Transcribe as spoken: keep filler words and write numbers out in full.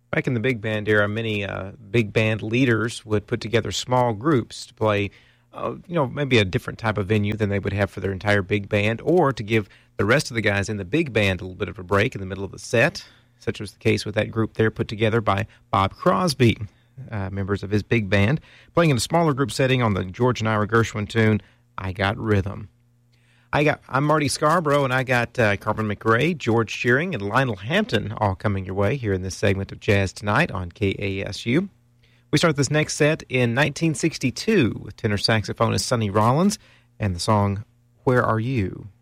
Back in the big band era, many uh, big band leaders would put together small groups to play, uh, you know, maybe a different type of venue than they would have for their entire big band, or to give the rest of the guys in the big band a little bit of a break in the middle of the set, such was the case with that group there put together by Bob Crosby, uh, members of his big band, playing in a smaller group setting on the George and Ira Gershwin tune, I Got Rhythm. I got, I'm Marty Scarborough, and I got uh, Carmen McRae, George Shearing, and Lionel Hampton all coming your way here in this segment of Jazz Tonight on K A S U. We start this next set in nineteen sixty-two with tenor saxophonist Sonny Rollins and the song, Where Are You?